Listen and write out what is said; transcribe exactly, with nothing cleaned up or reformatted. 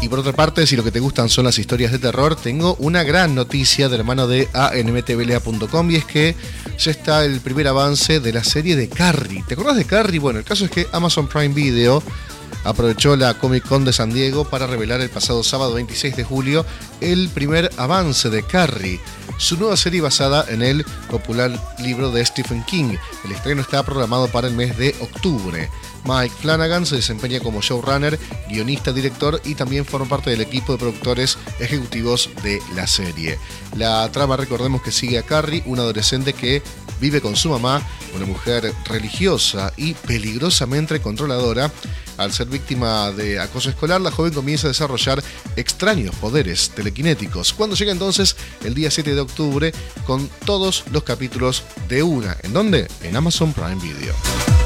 Y por otra parte, si lo que te gustan son las historias de terror, tengo una gran noticia de la mano de A N M T V L A punto com, y es que ya está el primer avance de la serie de Carrie. ¿Te acordás de Carrie? Bueno, el caso es que Amazon Prime Video aprovechó la Comic Con de San Diego para revelar el pasado sábado veintiséis de julio el primer avance de Carrie, su nueva serie basada en el popular libro de Stephen King. El estreno está programado para el mes de octubre. Mike Flanagan se desempeña como showrunner, guionista, director y también forma parte del equipo de productores ejecutivos de la serie. La trama, recordemos que sigue a Carrie, una adolescente que vive con su mamá, una mujer religiosa y peligrosamente controladora. Al ser víctima de acoso escolar, la joven comienza a desarrollar extraños poderes telequinéticos. Cuando llega entonces el día siete de octubre con todos los capítulos de una. ¿En dónde? En Amazon Prime Video.